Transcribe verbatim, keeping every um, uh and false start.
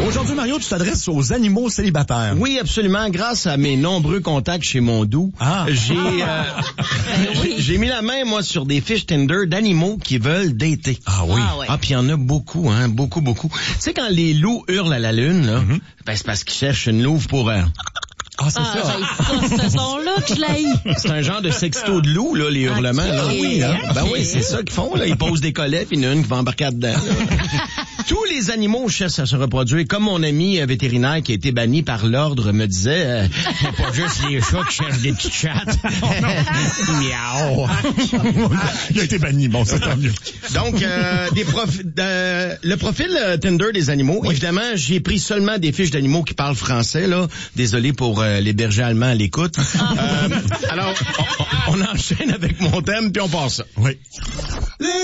Aujourd'hui, Mario, tu t'adresses aux animaux célibataires. Oui, absolument. Grâce à mes nombreux contacts chez Mondou, ah. j'ai euh, oui. j'ai mis la main, moi, sur des fiches Tinder d'animaux qui veulent dater. Ah oui. Ah, ouais. ah puis il y en a beaucoup, hein, beaucoup, beaucoup. Tu sais, quand les loups hurlent à la lune, là, mm-hmm. ben, c'est parce qu'ils cherchent une louve pour... Euh, Ah, c'est ah, ça. Ben, ça, ce son-là que je l'ai. C'est un genre de sexto de loup, là, les hurlements. Okay, là. Oui, hein? okay. Ben oui, c'est ça qu'ils font, là. Ils posent des collets, puis il y en a une qui va embarquer dedans. Tous les animaux cherchent à se reproduire. Comme mon ami vétérinaire qui a été banni par l'ordre me disait, euh, il n'y a pas juste les chats qui cherchent des petites chattes. Miaou. Il a été banni, bon, c'est tant mieux. Donc, euh, des profi- de, le profil euh, Tinder des animaux, oui. Évidemment, j'ai pris seulement des fiches d'animaux qui parlent français, là. Désolé pour euh, les bergers allemands à l'écoute. euh, alors, on, on enchaîne avec mon thème, puis on passe ça. Oui.